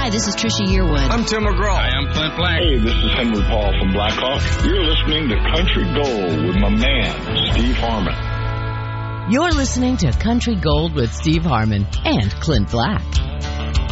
Hi, this is Trisha Yearwood. I'm Tim McGraw. Hi, I'm Clint Black. Hey, this is Henry Paul from Blackhawk. You're listening to Country Gold with my man, Steve Harmon. You're listening to Country Gold with Steve Harmon and Clint Black.